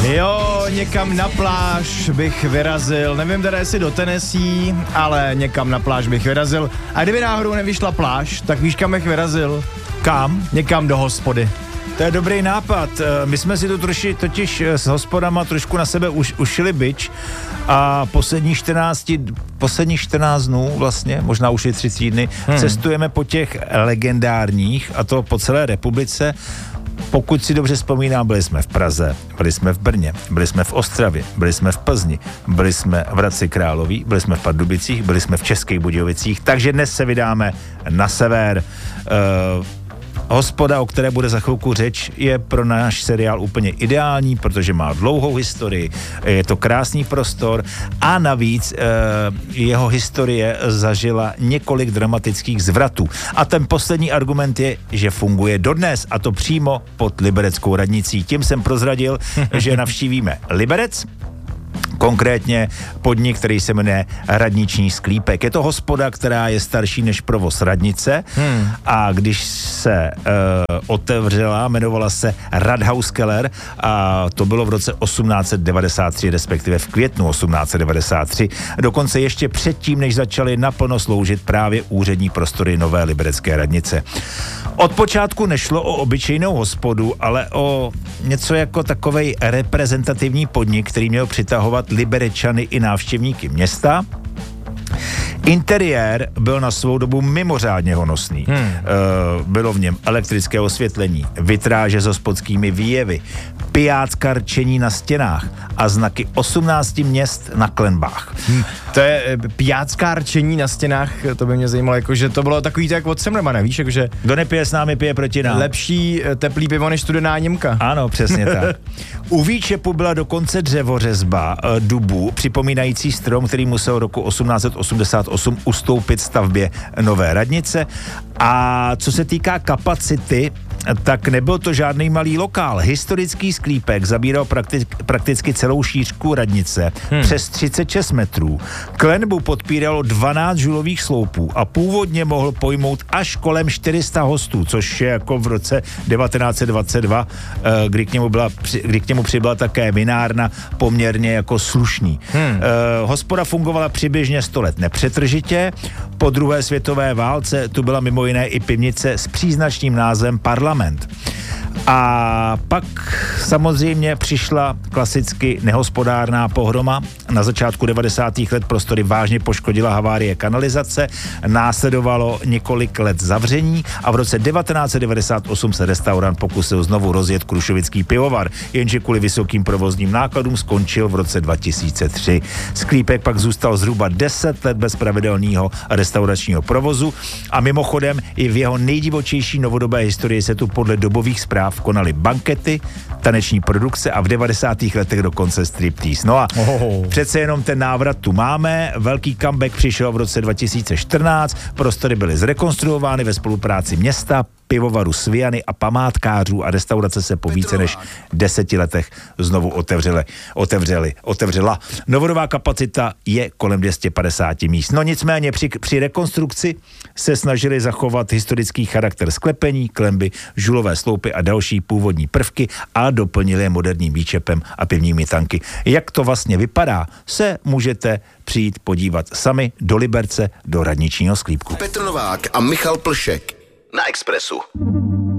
Jo, někam na pláž bych vyrazil, nevím teda jestli do Tennessee, ale někam na pláž bych vyrazil. A kdyby náhodou nevyšla pláž, tak víš, kam bych vyrazil? Kam? Někam do hospody. To je dobrý nápad. My jsme si to totiž s hospodama trošku na sebe ušili bič a posledních 14 dnů vlastně, možná už i 3 týdny, cestujeme po těch legendárních, a to po celé republice. Pokud si dobře vzpomínám, byli jsme v Praze, byli jsme v Brně, byli jsme v Ostravě, byli jsme v Plzni, byli jsme v Hradci Králové, byli jsme v Pardubicích, byli jsme v Českých Budějovicích, takže dnes se vydáme na sever. Hospoda, o které bude za chvilku řeč, je pro náš seriál úplně ideální, protože má dlouhou historii, je to krásný prostor a navíc jeho historie zažila několik dramatických zvratů. A ten poslední argument je, že funguje dodnes, a to přímo pod libereckou radnicí. Tím jsem prozradil, že navštívíme Liberec, konkrétně podnik, který se jmenuje Radniční sklípek. Je to hospoda, která je starší než provoz radnice a když se otevřela, jmenovala se Rathauskeller a to bylo v roce 1893, respektive v květnu 1893, dokonce ještě předtím, než začaly naplno sloužit právě úřední prostory nové liberecké radnice. Od počátku nešlo o obyčejnou hospodu, ale o něco jako takovej reprezentativní podnik, který měl přitahovat Liberečany i návštěvníky města. Interiér byl na svou dobu mimořádně honosný. Bylo v něm elektrické osvětlení, vitráže s hospodskými výjevy, pijácka rčení na stěnách a znaky 18 měst na klenbách. To je pijácká rčení na stěnách, to by mě zajímalo, jakože to bylo takový to jak od Semrmana, víš, jakože... Kdo nepije s námi, pije proti nám. Lepší teplý pivo než studená Němka. Ano, přesně tak. U výčepu byla dokonce dřevořezba dubu, připomínající strom, který musel roku 1888 ustoupit stavbě nové radnice. A co se týká kapacity, tak nebyl to žádný malý lokál. Historický sklípek zabíral prakticky celou šířku radnice, přes 36 metrů. Klenbu podpíralo 12 žulových sloupů a původně mohl pojmout až kolem 400 hostů, což je jako v roce 1922, kdy k němu přibyla také vinárna, poměrně jako slušný. Hospoda fungovala přibližně 100 let nepřetržitě. Po druhé světové válce tu byla mimo jiné i pivnice s příznačným názvem Parlament. A pak samozřejmě přišla klasicky nehospodárná pohroma. Na začátku 90. let prostory vážně poškodila havárie kanalizace, následovalo několik let zavření a v roce 1998 se restaurant pokusil znovu rozjet Krušovický pivovar, jenže kvůli vysokým provozním nákladům skončil v roce 2003. Sklípek pak zůstal zhruba 10 let bez pravidelného restauračního provozu a mimochodem i v jeho nejdivočejší novodobé historii se tu podle dobových zpráv konaly bankety, taneční produkce a v 90. letech dokonce striptease. No a přece jenom ten návrat tu máme. Velký comeback přišel v roce 2014, prostory byly zrekonstruovány ve spolupráci města, pivovaru Sviany a památkářů a restaurace se po více než 10 letech znovu otevřela. Novodobá kapacita je kolem 250 míst. No nicméně při rekonstrukci se snažili zachovat historický charakter sklepení, klenby, žulové sloupy a další původní prvky a doplnili je moderním výčepem a pivními tanky. Jak to vlastně vypadá, se můžete přijít podívat sami do Liberce, do Radničního sklípku. Petr Novák a Michal Plšek na Expressu.